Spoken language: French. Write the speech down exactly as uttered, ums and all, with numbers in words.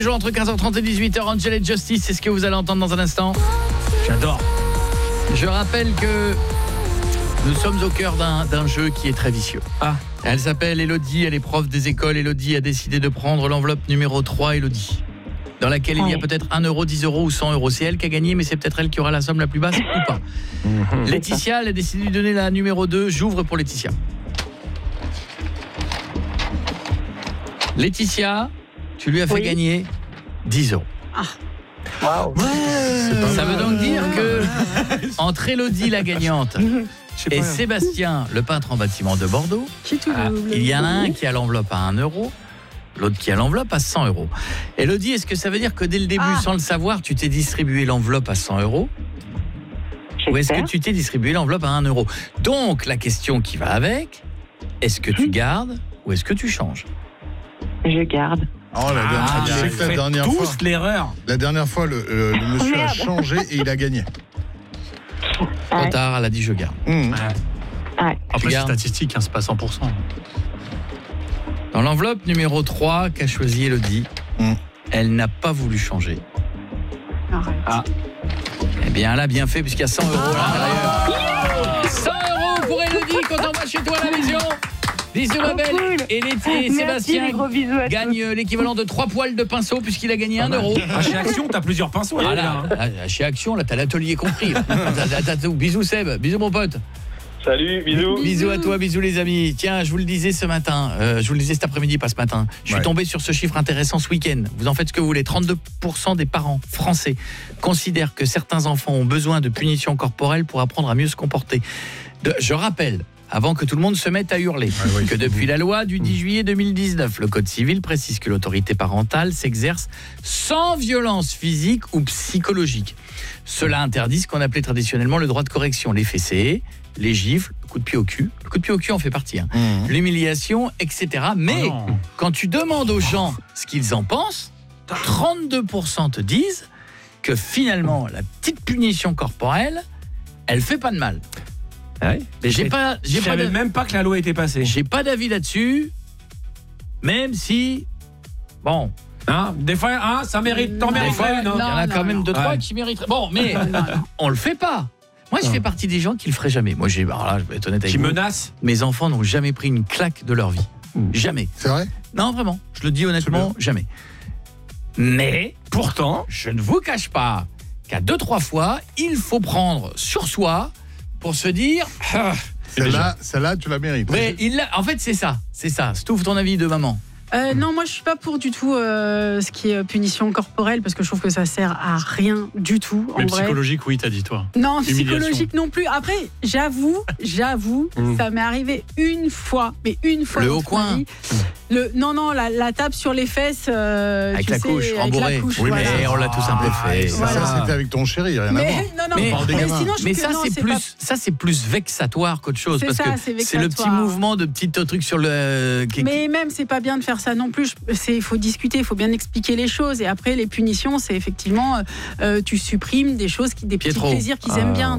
Entre quinze heures trente et dix-huit heures, Angel et Justice, c'est ce que vous allez entendre dans un instant. J'adore. Je rappelle que nous sommes au cœur d'un, d'un jeu qui est très vicieux. Ah. Elle s'appelle Elodie, elle est prof des écoles. Elodie a décidé de prendre l'enveloppe numéro trois, Elodie, dans laquelle il y a peut-être un euro, dix euros ou cent euros. C'est elle qui a gagné, mais c'est peut-être elle qui aura la somme la plus basse ou pas. Mmh. Laetitia, elle a décidé de lui donner la numéro deux. J'ouvre pour Laetitia. Laetitia, tu lui as fait oui. gagner dix euros. Ah. Wow. Ouais. Ça veut donc dire que entre Elodie la gagnante et Sébastien, le peintre en bâtiment de Bordeaux, ah, il y en a un qui a l'enveloppe à un euro, l'autre qui a l'enveloppe à cent euros. Elodie, est-ce que ça veut dire que dès le début, ah. sans le savoir, tu t'es distribué l'enveloppe à cent euros ? Ou est-ce que tu t'es distribué l'enveloppe à un euro ? Donc, la question qui va avec, est-ce que tu gardes ou est-ce que tu changes ? Je garde. Oh, la dernière, ah, je sais que la dernière tous fois, l'erreur. La dernière fois, le, le, le monsieur oh, a changé et il a gagné. Trop tard, elle a dit je garde. Mmh. Ouais. Ouais. Après, c'est statistique, hein, c'est pas cent pour cent. Dans l'enveloppe numéro trois qu'a choisi Elodie, mmh. elle n'a pas voulu changer. Arrête. Ah. Eh bien, elle a bien fait puisqu'il y a cent euros à l'intérieur. cent euros pour Elodie quand on va chez toi à la maison. Bisous ma belle. Cool. Et, les, et Sébastien gagne l'équivalent de trois poils de pinceau puisqu'il a gagné un euro. Ah, chez Action, t'as plusieurs pinceaux. Ah, là, là, chez Action, là, t'as l'atelier compris. t'as, t'as, t'as, bisous Seb, bisous mon pote. Salut, bisous. Bisous, bisous à toi, bisous les amis. Tiens, je vous le disais ce matin, euh, je vous le disais cet après-midi, pas ce matin. Je suis ouais. tombé sur ce chiffre intéressant ce week-end. Vous en faites ce que vous voulez. trente-deux pour cent des parents français considèrent que certains enfants ont besoin de punitions corporelles pour apprendre à mieux se comporter. De, je rappelle, avant que tout le monde se mette à hurler, ah oui. que depuis la loi du dix juillet deux mille dix-neuf, le Code civil précise que l'autorité parentale s'exerce sans violence physique ou psychologique. Cela interdit ce qu'on appelait traditionnellement le droit de correction, les fessées, les gifles, le coup de pied au cul. Le coup de pied au cul en fait partie, hein. Mmh. L'humiliation, et cetera. Mais oh quand tu demandes aux gens ce qu'ils en pensent, trente-deux pour cent te disent que finalement, la petite punition corporelle, elle fait pas de mal. Ouais. Mais j'ai pas, j'ai je pas savais même pas que la loi était passée. J'ai pas d'avis là-dessus, même si, bon, hein, des fois, hein, ça mérite, t'en mérites pas, non ? Il y en a non, quand même non. deux, trois ouais. qui mériteraient. Bon, mais on le fait pas. Moi, je fais partie des gens qui le feraient jamais. Moi, j'ai, alors là, je vais être honnête avec qui vous. Qui menacent ? Mes enfants n'ont jamais pris une claque de leur vie. Mmh. Jamais. C'est vrai ? Non, vraiment. Je le dis honnêtement, jamais. Mais pourtant, je ne vous cache pas qu'à deux, trois fois, il faut prendre sur soi pour se dire ah, celle-là, celle-là, tu la mérites. Mais il l'a, en fait, c'est ça. C'est ça. Stouff, ton avis de maman. Euh, non, moi je suis pas pour du tout euh, ce qui est punition corporelle parce que je trouve que ça sert à rien du tout. Mais en psychologique, vrai. oui, t'as dit toi. Non, psychologique non plus. Après, j'avoue, j'avoue, mmh. ça m'est arrivé une fois, mais une fois. Le haut coin. Vie, le, non, non, la, la tape sur les fesses. Euh, avec tu la sais, couche, rembourrée. Oui, voilà. Mais on l'a tous un peu fait. Ça, voilà. ça c'était avec ton chéri, rien mais, à voir. Non, non, mais, mais, mais sinon, je mais que ça, non, c'est, c'est plus, pas... ça, c'est plus vexatoire qu'autre chose. C'est parce ça, que c'est, c'est le petit mouvement de petit truc sur le. Qui... Mais même, c'est pas bien de faire ça non plus. Il faut discuter, il faut bien expliquer les choses. Et après, les punitions, c'est effectivement, euh, tu supprimes des choses, qui, des petits Pietro. plaisirs qu'ils euh, aiment bien.